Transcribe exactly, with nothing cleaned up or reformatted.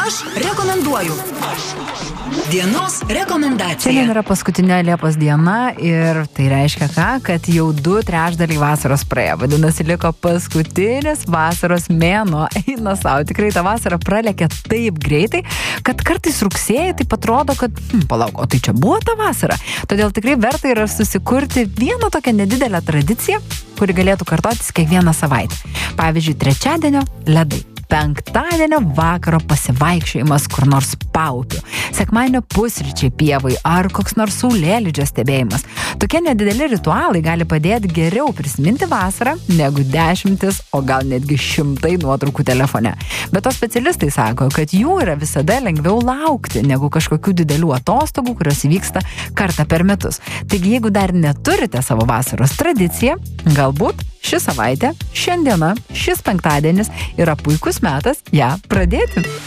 Aš rekomenduoju. Dienos rekomendacija. Šiandien yra paskutinė Liepos diena ir tai reiškia ką, kad jau du trečdaliai vasaros praėjo. Vadinasi, liko paskutinis vasaros mėnuo. Eina savo. Tikrai ta vasara pralekia taip greitai, kad kartais rugsėjai taip atrodo, kad hm, palauk, o tai čia buvo ta vasara. Todėl tikrai verta yra susikurti vieną tokią nedidelę tradiciją, kuri galėtų kartotis kiekvieną savaitę. Pavyzdžiui, trečiadienio ledai. Penktadienio vakaro pasivaikščiojimas kur nors paupiu. Sekmadienio pusryčiai pievai ar koks nors saulėlydžio stebėjimas. Tokie nedideli ritualai gali padėti geriau prisiminti vasarą negu dešimtis, o gal netgi šimtai nuotraukų telefone. Bet to specialistai sako, kad jų yra visada lengviau laukti negu kažkokių didelių atostogų, kurios įvyksta kartą per metus. Taigi, jeigu dar neturite savo vasaros tradiciją, galbūt ši savaitė, šiandiena, šis penktadienis yra puikus metas ją pradėti.